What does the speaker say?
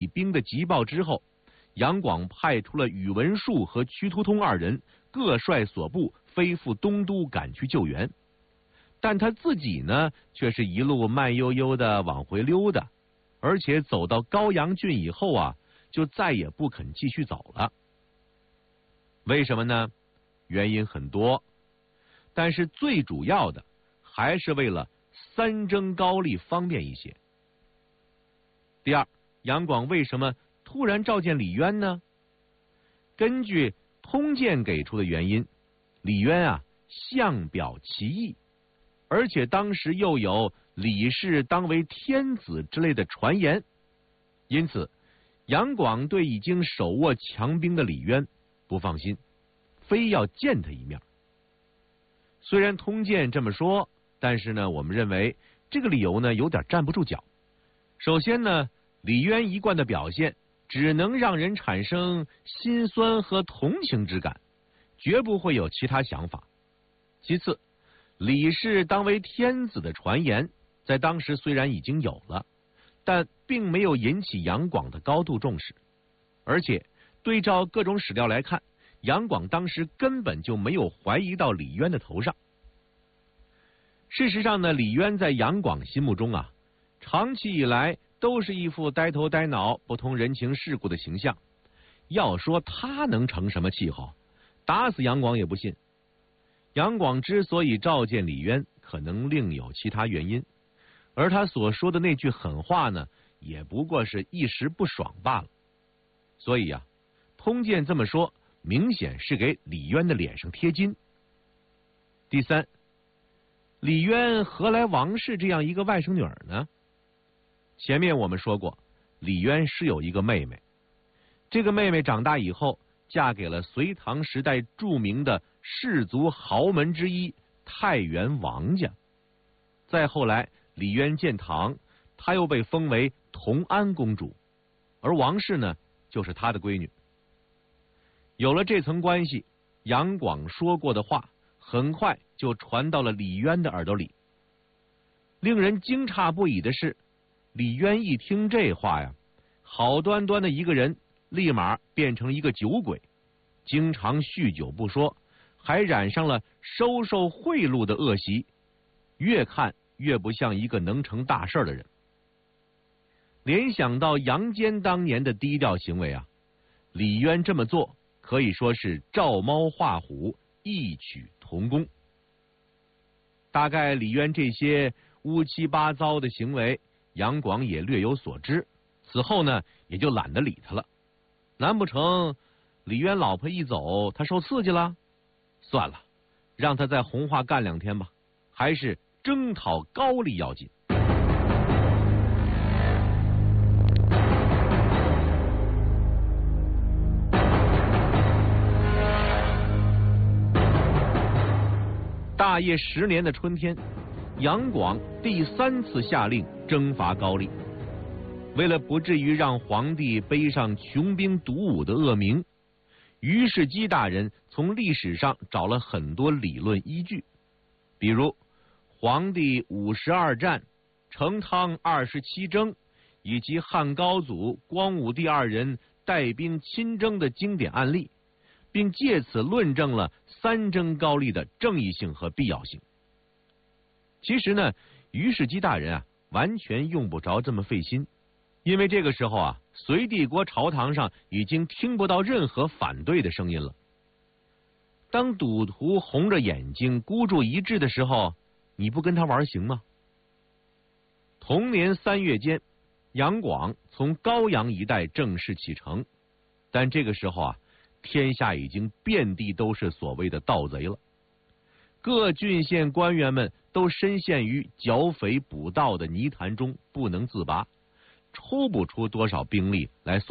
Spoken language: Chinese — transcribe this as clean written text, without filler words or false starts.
兵的急报之后，杨广派出了宇文述和屈突通二人各率所部飞赴东都赶去救援，但他自己呢，却是一路慢悠悠的往回溜达，而且走到高阳郡以后啊，就再也不肯继续走了。为什么呢？原因很多，但是最主要的还是为了三征高丽方便一些。第二，杨广为什么突然召见李渊呢？根据通鉴给出的原因，李渊啊相表奇异，而且当时又有李氏当为天子之类的传言，因此杨广对已经手握强兵的李渊不放心，非要见他一面。虽然通鉴这么说，但是呢，我们认为这个理由呢有点站不住脚。首先呢，李渊一贯的表现只能让人产生心酸和同情之感，绝不会有其他想法。其次，李氏当为天子的传言在当时虽然已经有了，但并没有引起杨广的高度重视，而且对照各种史料来看，杨广当时根本就没有怀疑到李渊的头上。事实上呢，李渊在杨广心目中啊，长期以来都是一副呆头呆脑、不通人情世故的形象。要说他能成什么气候，打死杨广也不信。杨广之所以召见李渊，可能另有其他原因，而他所说的那句狠话呢，也不过是一时不爽罢了。所以啊，通鉴这么说，明显是给李渊的脸上贴金。第三，李渊何来王氏这样一个外甥女儿呢？前面我们说过，李渊是有一个妹妹，这个妹妹长大以后嫁给了隋唐时代著名的氏族豪门之一太原王家。再后来李渊建唐，她又被封为同安公主，而王氏呢就是她的闺女。有了这层关系，杨广说过的话很快就传到了李渊的耳朵里。令人惊诧不已的是，李渊一听这话呀，好端端的一个人立马变成一个酒鬼，经常酗酒不说，还染上了收受贿赂的恶习，越看越不像一个能成大事的人。联想到杨坚当年的低调行为啊，李渊这么做可以说是照猫画虎，异曲同工。大概李渊这些乌七八糟的行为，杨广也略有所知，此后呢也就懒得理他了。难不成李渊老婆一走，他受刺激了？算了，让他在红化干2天吧，还是征讨高丽要紧。大业10年的春天，杨广第3次下令征伐高丽。为了不至于让皇帝背上穷兵黩武的恶名，于世基大人从历史上找了很多理论依据，比如黄帝52战、成汤27征，以及汉高祖、光武帝2人带兵亲征的经典案例，并借此论证了3征高丽的正义性和必要性。其实呢，于世基大人啊，完全用不着这么费心，因为这个时候啊，隋帝国朝堂上已经听不到任何反对的声音了。当赌徒红着眼睛孤注一掷的时候，你不跟他玩行吗？同年3月间，杨广从高阳一带正式启程，但这个时候啊，天下已经遍地都是所谓的盗贼了。各郡县官员们都深陷于剿匪捕盗的泥潭中不能自拔，抽不出多少兵力来